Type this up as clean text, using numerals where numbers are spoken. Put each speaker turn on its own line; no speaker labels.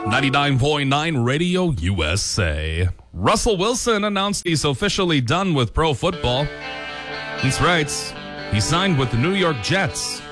99.9 Radio USA. Russell Wilson announced he's officially done with pro football. That's right. He signed with the New York Jets.